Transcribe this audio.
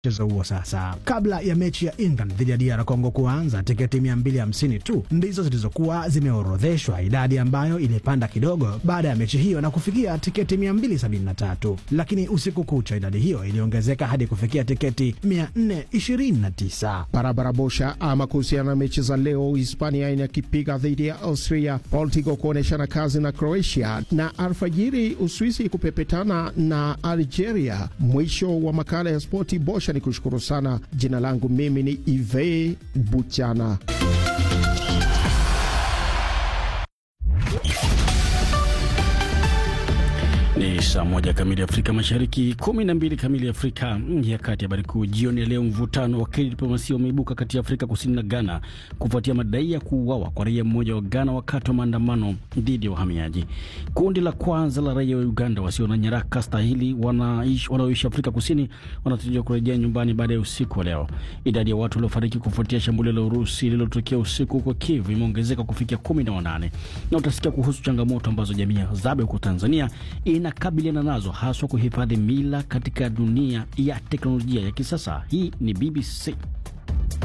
mchezo huo sasa. Kabla ya mechi ya England dhidi ya DR Congo kuanza, tiketi 250 tu ndizo zilizokuwa zimeorodheshwa, idadi ambayo ilipanda kidogo baada ya mechi hiyo na kufikia tiketi 273. Lakini usiku kucha idadi hiyo iliongezeka hadi kufikia tiketi 429. Barabara bosha ama kuhusiana na mechi za leo, Hispania inakipiga dhidi ya Austria, Portugal kuoneshana kazi na Croatia, na alfajiri Uswisi kupepetana na Algeria. Mwisho wa makala ya Sporti Bosha, ni kushukuru sana. Jina langu mimi ni Ive Buchana. Ni saa 1 kamili Afrika Mashariki, 12 kamili Afrika ya Kati. Habari kuu jioni ya leo: mvutano wa kidiplomasia umeibuka kati ya Afrika Kusini na Ghana kufuatia madai ya kuuawa kwa raia mmoja wa Ghana wakati wa maandamano dhidi ya wahamiaji. Kundi la kwanza la raia wa Uganda wasio na nyaraka stahili wanaoishi Afrika Kusini wanatarajiwa kurejea nyumbani baada ya usiku wa leo. Idadi ya watu waliofariki kufuatia shambulio la Urusi lililotokea usiku huko Kiev imeongezeka kufikia 18. Na utasikia kuhusu changamoto ambazo jamii ya Zabe huko Tanzania inakabiliana nazo, haswa kuhifadhi mila katika dunia ya teknolojia ya kisasa. Hii ni BBC.